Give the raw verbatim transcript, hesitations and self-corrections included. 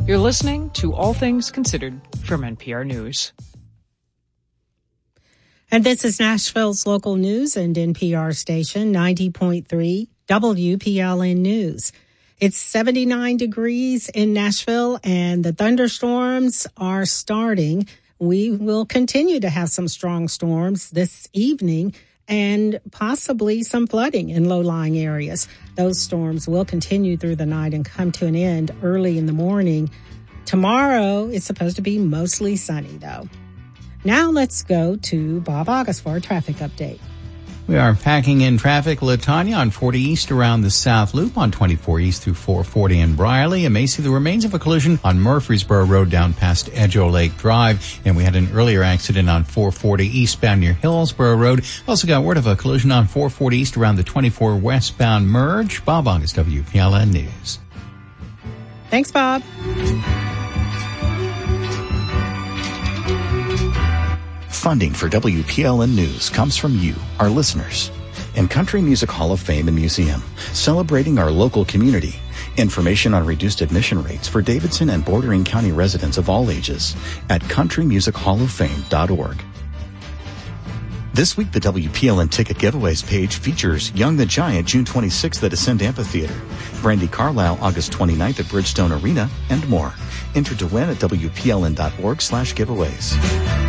You're listening to All Things Considered from N P R News. And this is Nashville's local news and N P R station ninety point three W P L N News. It's seventy-nine degrees in Nashville and the thunderstorms are starting. We will continue to have some strong storms this evening and possibly some flooding in low-lying areas. Those storms will continue through the night and come to an end early in the morning. Tomorrow is supposed to be mostly sunny, though. Now let's go to Bob August for a traffic update. We are packing in traffic. Latanya on forty East around the South Loop on twenty-four East through four forty in Brierley. And may see the remains of a collision on Murfreesboro Road down past Edgeoe Lake Drive. And we had an earlier accident on four forty eastbound near Hillsborough Road. Also got word of a collision on four forty East around the twenty-four westbound merge. Bob August, W P L N News. Thanks, Bob. Funding for W P L N News comes from you, our listeners, and Country Music Hall of Fame and Museum, celebrating our local community. Information on reduced admission rates for Davidson and bordering county residents of all ages at country music hall of fame dot org. This week, the W P L N ticket giveaways page features Young the Giant June twenty-sixth at Ascend Amphitheater, Brandi Carlile August twenty-ninth at Bridgestone Arena, and more. Enter to win at W P L N dot org slash giveaways.